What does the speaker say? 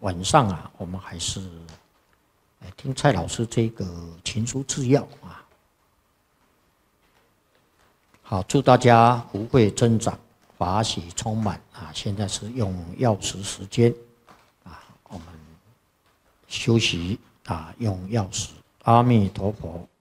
晚上啊，我们还是听蔡老师这个情书制药啊。好，祝大家福慧增长，法喜充满啊！现在是用药时时间啊，我们休息啊，用药时。阿弥陀佛。